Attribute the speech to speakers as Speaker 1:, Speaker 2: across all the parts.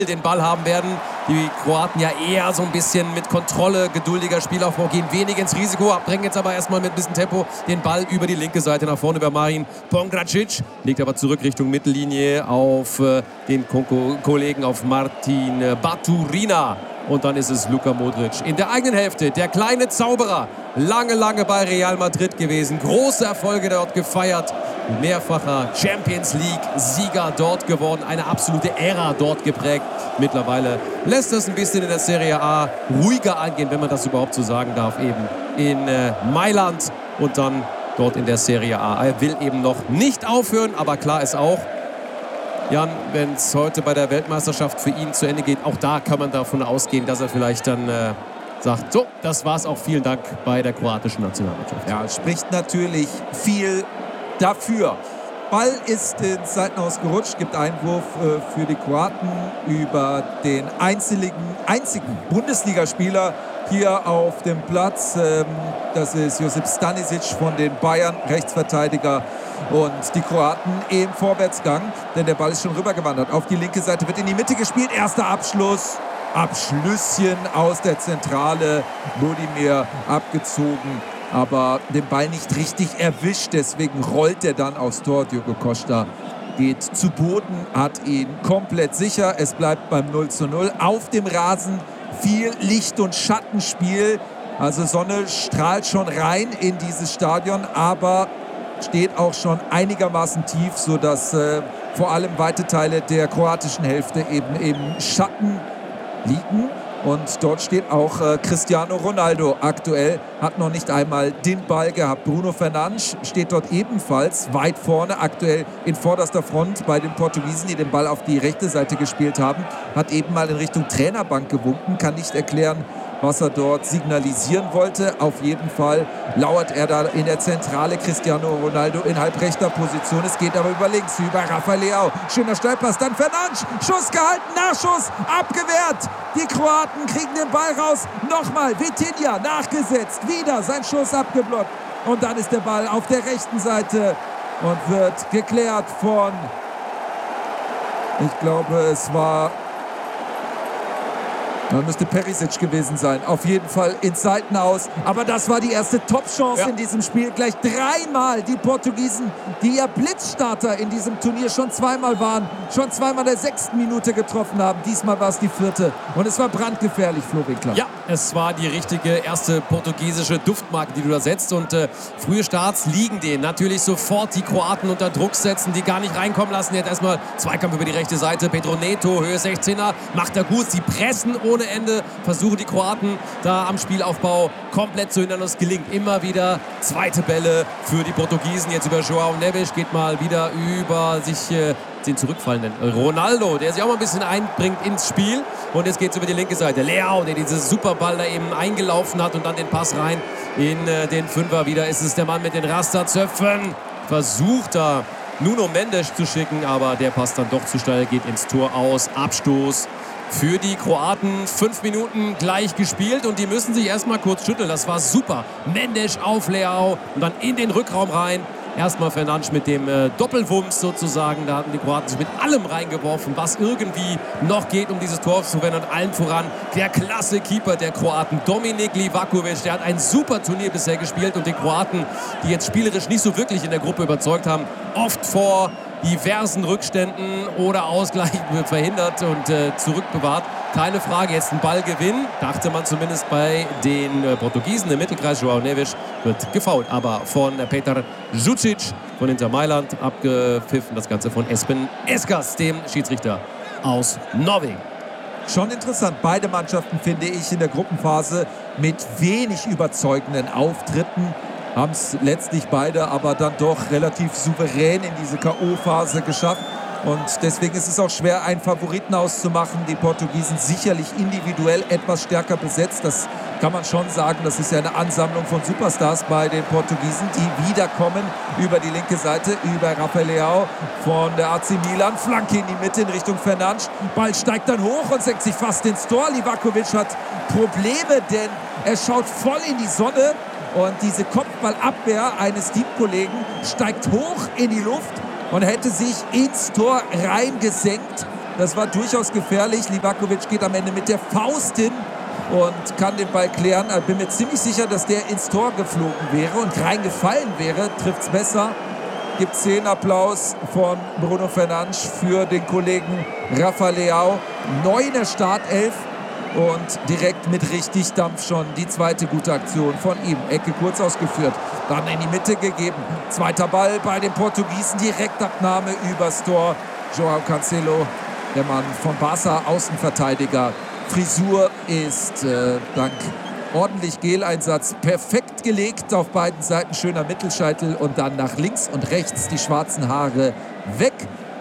Speaker 1: den Ball haben werden. Die Kroaten ja eher so ein bisschen mit Kontrolle, geduldiger Spielaufbau, gehen wenig ins Risiko, bringen jetzt aber erstmal mit ein bisschen Tempo den Ball über die linke Seite nach vorne über Marin Pongracic, legt aber zurück Richtung Mittellinie auf den Kollegen, auf Martin Baturina. Und dann ist es Luka Modric in der eigenen Hälfte, der kleine Zauberer, lange bei Real Madrid gewesen, große Erfolge dort gefeiert, mehrfacher Champions League-Sieger dort geworden, eine absolute Ära dort geprägt. Mittlerweile lässt es ein bisschen in der Serie A ruhiger angehen, wenn man das überhaupt so sagen darf, eben in Mailand und dann dort in der Serie A. Er will eben noch nicht aufhören, aber klar ist auch, Jan, wenn es heute bei der Weltmeisterschaft für ihn zu Ende geht, auch da kann man davon ausgehen, dass er vielleicht dann sagt, so, das war's auch, vielen Dank bei der kroatischen Nationalmannschaft.
Speaker 2: Ja, spricht natürlich viel dafür. Ball ist ins Seitenhaus gerutscht, gibt Einwurf für die Kroaten über den einzigen Bundesligaspieler hier auf dem Platz. Das ist Josip Stanisic von den Bayern, Rechtsverteidiger. Und die Kroaten im Vorwärtsgang, denn der Ball ist schon rübergewandert. Auf die linke Seite wird in die Mitte gespielt. Erster Abschlüsschen aus der Zentrale. Budimir abgezogen, aber den Ball nicht richtig erwischt. Deswegen rollt er dann aufs Tor. Diogo Costa geht zu Boden, hat ihn komplett sicher. Es bleibt beim 0:0. Auf dem Rasen viel Licht- und Schattenspiel. Also Sonne strahlt schon rein in dieses Stadion, aber steht auch schon einigermaßen tief, sodass vor allem weite Teile der kroatischen Hälfte eben im Schatten liegen. Und dort steht auch Cristiano Ronaldo aktuell, hat noch nicht einmal den Ball gehabt. Bruno Fernandes steht dort ebenfalls weit vorne, aktuell in vorderster Front bei den Portugiesen, die den Ball auf die rechte Seite gespielt haben. Hat eben mal in Richtung Trainerbank gewunken, kann nicht erklären, was er dort signalisieren wollte. Auf jeden Fall lauert er da in der Zentrale. Cristiano Ronaldo in halbrechter Position. Es geht aber über links, über Rafael Leao. Schöner Steilpass, dann Fernandes. Schuss gehalten, Nachschuss, abgewehrt. Die Kroaten kriegen den Ball raus. Nochmal, Vitinha nachgesetzt. Wieder sein Schuss abgeblockt. Und dann ist der Ball auf der rechten Seite und wird geklärt von, ich glaube, es war... Da müsste Perisic gewesen sein. Auf jeden Fall ins Seitenhaus. Aber das war die erste Top-Chance in diesem Spiel. Gleich dreimal die Portugiesen, die ja Blitzstarter in diesem Turnier schon zweimal waren. Schon zweimal in der 6. Minute getroffen haben. Diesmal war es die 4. Und es war brandgefährlich, Flo Winkler.
Speaker 1: Ja, es war die richtige erste portugiesische Duftmarke, die du da setzt. Und frühe Starts liegen denen. Natürlich sofort die Kroaten unter Druck setzen, die gar nicht reinkommen lassen. Jetzt erstmal Zweikampf über die rechte Seite. Pedro Neto, Höhe 16er, macht er gut. Sie pressen ohne Ende, versuchen die Kroaten da am Spielaufbau komplett zu hindern. Es gelingt immer wieder. Zweite Bälle für die Portugiesen. Jetzt über João Neves, geht mal wieder über sich den zurückfallenden Ronaldo, der sich auch mal ein bisschen einbringt ins Spiel. Und jetzt geht es über die linke Seite. Leao, der dieses Superball da eben eingelaufen hat und dann den Pass rein in den Fünfer. Wieder ist es der Mann mit den Rasterzöpfen. Versucht da Nuno Mendes zu schicken, aber der passt dann doch zu steil, geht ins Tor aus. Abstoß für die Kroaten. 5 Minuten gleich gespielt und die müssen sich erstmal kurz schütteln. Das war super. Mendes auf Leao und dann in den Rückraum rein. Erstmal Fernandes mit dem Doppelwumms sozusagen. Da hatten die Kroaten sich mit allem reingeworfen, was irgendwie noch geht, um dieses Tor zu gewinnen. Und allen voran der klasse Keeper der Kroaten, Dominik Livakovic. Der hat ein super Turnier bisher gespielt und die Kroaten, die jetzt spielerisch nicht so wirklich in der Gruppe überzeugt haben, oft vor diversen Rückständen oder Ausgleich verhindert und zurückbewahrt. Keine Frage, jetzt ein Ballgewinn, dachte man zumindest bei den Portugiesen. Im Mittelkreis João Neves wird gefoult, aber von Petar Žucic von Inter Mailand abgepfiffen. Das Ganze von Espen Eskers, dem Schiedsrichter aus Norwegen.
Speaker 2: Schon interessant, beide Mannschaften finde ich in der Gruppenphase mit wenig überzeugenden Auftritten. Haben es letztlich beide aber dann doch relativ souverän in diese K.O.-Phase geschafft. Und deswegen ist es auch schwer, einen Favoriten auszumachen. Die Portugiesen sicherlich individuell etwas stärker besetzt. Das kann man schon sagen. Das ist ja eine Ansammlung von Superstars bei den Portugiesen, die wiederkommen über die linke Seite, über Rafael Leao von der AC Milan. Flanke in die Mitte in Richtung Fernandes. Ball steigt dann hoch und senkt sich fast ins Tor. Livakovic hat Probleme, denn er schaut voll in die Sonne. Und diese Kopfballabwehr eines Teamkollegen steigt hoch in die Luft und hätte sich ins Tor reingesenkt. Das war durchaus gefährlich. Livakovic geht am Ende mit der Faust hin und kann den Ball klären. Ich bin mir ziemlich sicher, dass der ins Tor geflogen wäre und reingefallen wäre. Trifft es besser. Gibt 10 Applaus von Bruno Fernandes für den Kollegen Rafa Leao. Neu in der Startelf und direkt mit richtig Dampf schon die zweite gute Aktion von ihm. Ecke kurz ausgeführt, dann in die Mitte gegeben. Zweiter Ball bei den Portugiesen, Direktabnahme übers Tor. João Cancelo, der Mann von Barca, Außenverteidiger. Frisur ist dank ordentlich Geleinsatz perfekt gelegt auf beiden Seiten. Schöner Mittelscheitel und dann nach links und rechts die schwarzen Haare weg.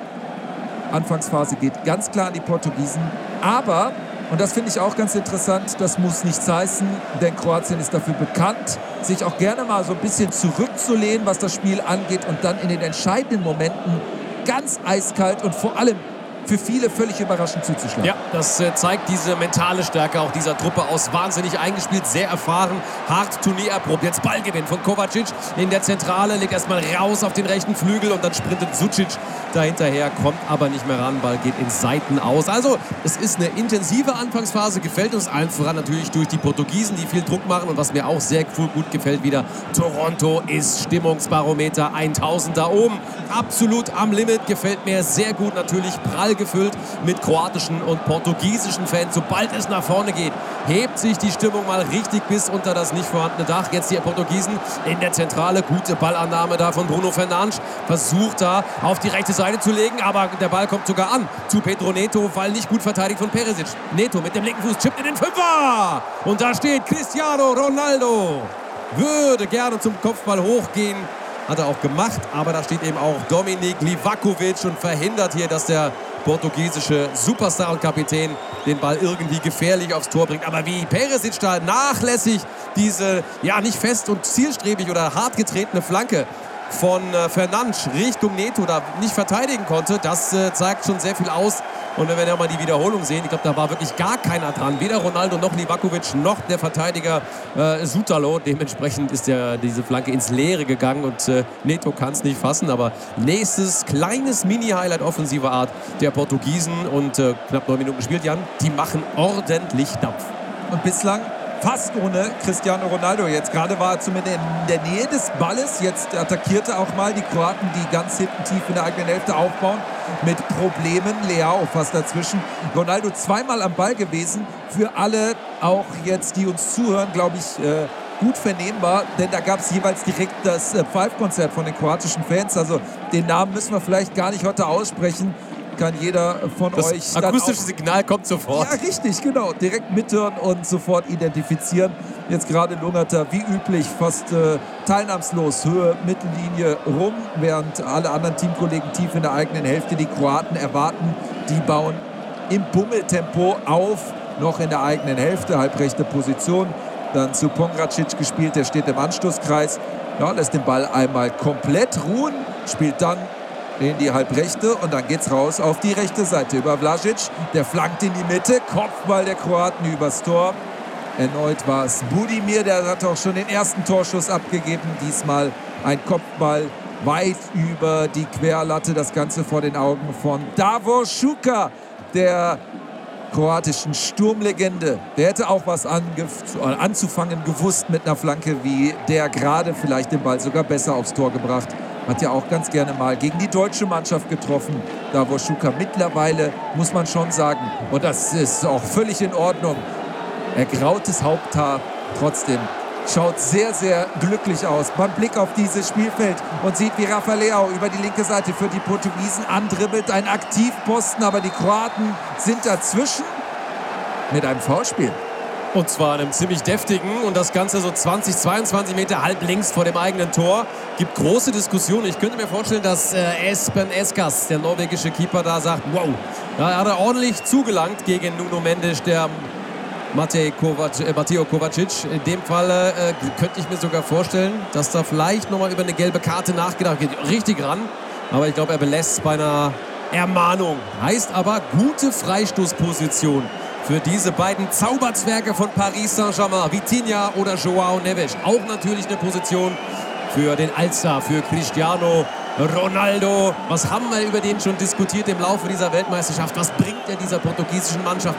Speaker 2: Anfangsphase geht ganz klar an die Portugiesen. Aber, und das finde ich auch ganz interessant, das muss nichts heißen, denn Kroatien ist dafür bekannt, sich auch gerne mal so ein bisschen zurückzulehnen, was das Spiel angeht und dann in den entscheidenden Momenten ganz eiskalt und vor allem für viele völlig überraschend zuzuschlagen.
Speaker 1: Ja, das zeigt diese mentale Stärke auch dieser Truppe aus. Wahnsinnig eingespielt, sehr erfahren, hart Turnier erprobt. Jetzt Ballgewinn von Kovacic in der Zentrale, legt erstmal raus auf den rechten Flügel und dann sprintet Sucic dahinterher, kommt aber nicht mehr ran. Ball geht in Seiten aus. Also, es ist eine intensive Anfangsphase, gefällt uns allen voran natürlich durch die Portugiesen, die viel Druck machen und was mir auch sehr gut gefällt wieder, Toronto ist Stimmungsbarometer 1000 da oben. Absolut am Limit, gefällt mir sehr gut, natürlich prall gefüllt mit kroatischen und portugiesischen Fans. Sobald es nach vorne geht, hebt sich die Stimmung mal richtig bis unter das nicht vorhandene Dach. Jetzt die Portugiesen in der Zentrale. Gute Ballannahme da von Bruno Fernandes. Versucht da auf die rechte Seite zu legen, aber der Ball kommt sogar an zu Pedro Neto, weil nicht gut verteidigt von Perisic. Neto mit dem linken Fuß chippt in den Fünfer. Und da steht Cristiano Ronaldo. Würde gerne zum Kopfball hochgehen. Hat er auch gemacht, aber da steht eben auch Dominik Livakovic und verhindert hier, dass der portugiesische Superstar und Kapitän den Ball irgendwie gefährlich aufs Tor bringt. Aber wie Perisic da nachlässig diese, ja nicht fest und zielstrebig oder hart getretene Flanke von Fernandes Richtung Neto da nicht verteidigen konnte, das zeigt schon sehr viel aus. Und wenn wir ja mal die Wiederholung sehen, ich glaube, da war wirklich gar keiner dran. Weder Ronaldo noch Livakovic noch der Verteidiger Sutalo. Dementsprechend ist diese Flanke ins Leere gegangen und Neto kann es nicht fassen. Aber nächstes kleines Mini-Highlight offensiver Art der Portugiesen und knapp 9 Minuten gespielt, Jan. Die machen ordentlich Dampf.
Speaker 2: Und bislang fast ohne Cristiano Ronaldo. Jetzt gerade war er zumindest in der Nähe des Balles. Jetzt attackierte auch mal die Kroaten, die ganz hinten tief in der eigenen Hälfte aufbauen. Mit Problemen. Leao fast dazwischen. Ronaldo zweimal am Ball gewesen. Für alle, auch jetzt, die uns zuhören, glaube ich, gut vernehmbar. Denn da gab es jeweils direkt das Five-Konzert von den kroatischen Fans. Also den Namen müssen wir vielleicht gar nicht heute aussprechen. Kann jeder von
Speaker 1: das
Speaker 2: euch...
Speaker 1: Das akustische Signal kommt sofort.
Speaker 2: Ja, richtig, genau. Direkt mithören und sofort identifizieren. Jetzt gerade lungert er wie üblich fast teilnahmslos Höhe, Mittellinie rum, während alle anderen Teamkollegen tief in der eigenen Hälfte die Kroaten erwarten. Die bauen im Bummeltempo auf, noch in der eigenen Hälfte, halbrechte Position. Dann zu Pongracic gespielt, der steht im Anstoßkreis. Ja, lässt den Ball einmal komplett ruhen, spielt dann in die Halbrechte und dann geht's raus auf die rechte Seite über Vlasic. Der flankt in die Mitte, Kopfball der Kroaten übers Tor. Erneut war es Budimir, der hat auch schon den ersten Torschuss abgegeben. Diesmal ein Kopfball weit über die Querlatte. Das Ganze vor den Augen von Davor Šuker, der kroatischen Sturmlegende. Der hätte auch was anzufangen gewusst mit einer Flanke wie der gerade, vielleicht den Ball sogar besser aufs Tor gebracht. Hat ja auch ganz gerne mal gegen die deutsche Mannschaft getroffen. Davor Šuker mittlerweile, muss man schon sagen, und das ist auch völlig in Ordnung, ergrautes Haupthaar, trotzdem schaut sehr, sehr glücklich aus beim Blick auf dieses Spielfeld und sieht, wie Rafa Leao über die linke Seite für die Portugiesen andribbelt. Ein Aktivposten, aber die Kroaten sind dazwischen mit einem Foulspiel.
Speaker 1: Und zwar einem ziemlich deftigen und das Ganze so 20, 22 Meter halb links vor dem eigenen Tor. Gibt große Diskussionen. Ich könnte mir vorstellen, dass Espen Eskas, der norwegische Keeper, da sagt, wow, da hat er ordentlich zugelangt gegen Nuno Mendes, der Mateo Kovacic. In dem Fall könnte ich mir sogar vorstellen, dass da vielleicht nochmal über eine gelbe Karte nachgedacht wird. Richtig ran, aber ich glaube, er belässt es bei einer Ermahnung. Heißt aber gute Freistoßposition für diese beiden Zauberzwerge von Paris Saint-Germain, Vitinha oder João Neves. Auch natürlich eine Position für den Allstar, für Cristiano Ronaldo, was haben wir über den schon diskutiert im Laufe dieser Weltmeisterschaft? Was bringt er dieser portugiesischen Mannschaft?